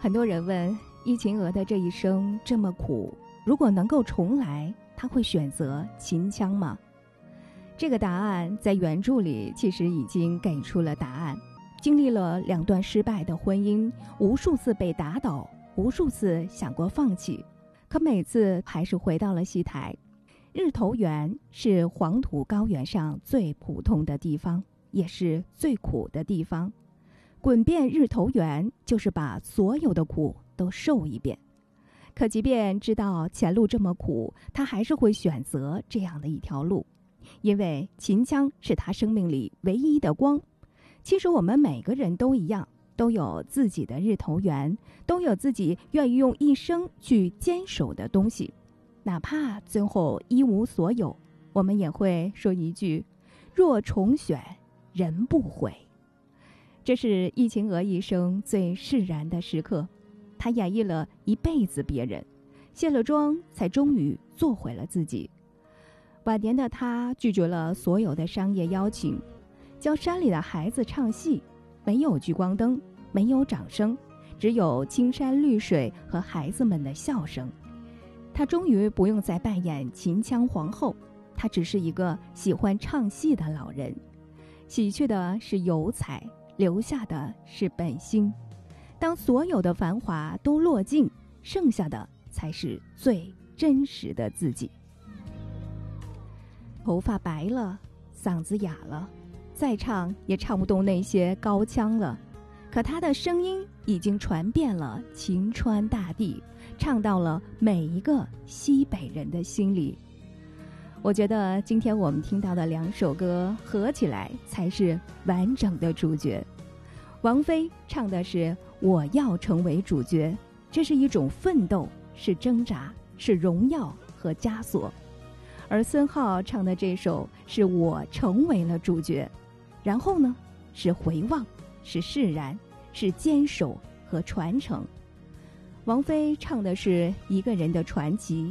很多人问伊勤娥的这一生这么苦，如果能够重来，她会选择秦腔吗？这个答案在原著里其实已经给出了答案。经历了2段失败的婚姻，无数次被打倒，无数次想过放弃，可每次还是回到了戏台。日头园是黄土高原上最普通的地方，也是最苦的地方。滚遍日头园，就是把所有的苦都受一遍。可即便知道前路这么苦，他还是会选择这样的一条路，因为秦腔是他生命里唯一的光。其实我们每个人都一样，都有自己的日头园，都有自己愿意用一生去坚守的东西。哪怕最后一无所有，我们也会说一句：若重选，人不悔。这是伊勤娥一生最释然的时刻，她演绎了一辈子别人，卸了妆才终于做回了自己。晚年的她拒绝了所有的商业邀请，教山里的孩子唱戏，没有聚光灯，没有掌声，只有青山绿水和孩子们的笑声。她终于不用再扮演秦腔皇后，她只是一个喜欢唱戏的老人。洗去的是油彩，留下的是本心。当所有的繁华都落尽，剩下的才是最真实的自己。头发白了，嗓子哑了，再唱也唱不动那些高腔了，可他的声音已经传遍了秦川大地，唱到了每一个西北人的心里。我觉得今天我们听到的2首歌合起来才是完整的主角。王菲唱的是我要成为主角，这是一种奋斗，是挣扎，是荣耀和枷锁。而孙浩唱的这首是我成为了主角，然后呢，是回望，是释然，是坚守和传承。王菲唱的是一个人的传奇，